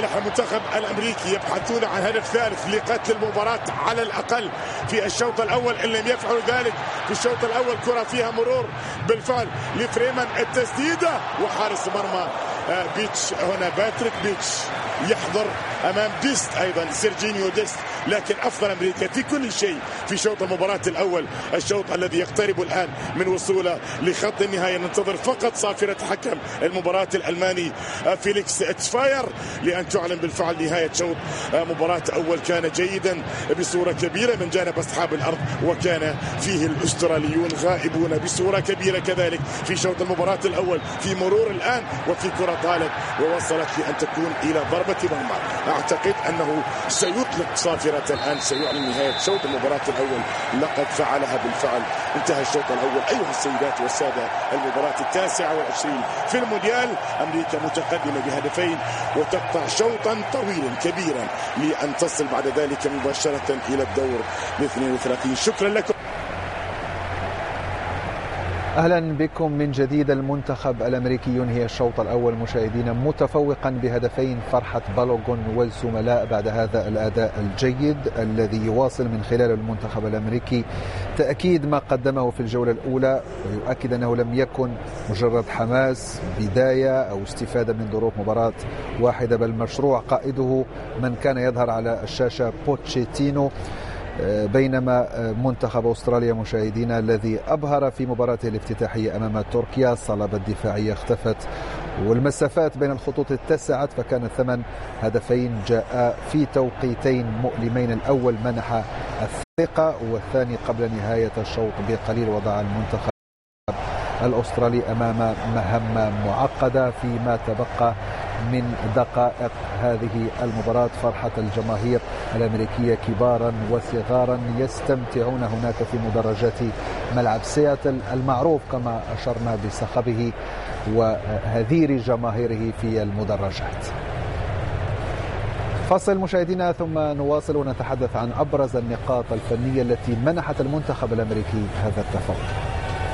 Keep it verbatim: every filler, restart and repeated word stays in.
لصالح المنتخب الأمريكي، يبحثون عن هدف ثالث لقتل المباراة على الأقل في الشوط الأول. إن لم يفعلوا ذلك في الشوط الأول كرة فيها مرور بالفعل لفريمان، التسديدة وحارس مرمى بيتش هنا باتريك بيتش يحضر أمام ديست، أيضا سيرجينيو ديست. لكن أفضل أمريكا في كل شيء في شوط المباراة الأول، الشوط الذي يقترب الآن من وصوله لخط النهاية. ننتظر فقط صافرة حكم المباراة الألماني فيليكس تسفاير لأن تعلن بالفعل نهاية شوط مباراة أول كان جيدا بصورة كبيرة من جانب أصحاب الأرض، وكان فيه الأستراليون غائبون بصورة كبيرة كذلك في شوط المباراة الأول. في مرور الآن وفي كرة طالت ووصلت لأن تكون إلى ضربة مرمى. أعتقد أنه سيطلق صافرة الآن، سيعلن نهاية شوط المباراة الأول. لقد فعلها بالفعل، انتهى الشوط الأول أيها السيدات والسادة. المباراة التاسعة والعشرين في المونديال، أمريكا متقدمة بهدفين وتقطع شوطا طويلا كبيرا لأن تصل بعد ذلك مباشرة إلى الدور الاثنين وثلاثين. شكرا لكم. أهلا بكم من جديد. المنتخب الأمريكي ينهي الشوط الأول مشاهدينا متفوقا بهدفين. فرحة بالوغون والزملاء بعد هذا الأداء الجيد الذي يواصل من خلال المنتخب الأمريكي تأكيد ما قدمه في الجولة الأولى، ويؤكد أنه لم يكن مجرد حماس بداية أو استفادة من ظروف مباراة واحدة، بل مشروع قائده من كان يظهر على الشاشة بوتشيتينو. بينما منتخب أستراليا مشاهدينا الذي أبهر في مباراته الافتتاحية أمام تركيا، الصلابة الدفاعية اختفت والمسافات بين الخطوط اتسعت، فكان ثمن هدفين جاء في توقيتين مؤلمين. الأول منح الثقة والثاني قبل نهاية الشوط بقليل وضع المنتخب الأسترالي أمام مهمة معقدة فيما تبقى من دقائق هذه المباراة. فرحة الجماهير الأمريكية كبارا وصغارا يستمتعون هناك في مدرجات ملعب سياتل المعروف كما أشرنا بصخبه وهذير جماهيره في المدرجات. فصل مشاهدينا ثم نواصل ونتحدث عن أبرز النقاط الفنية التي منحت المنتخب الأمريكي هذا التفوق.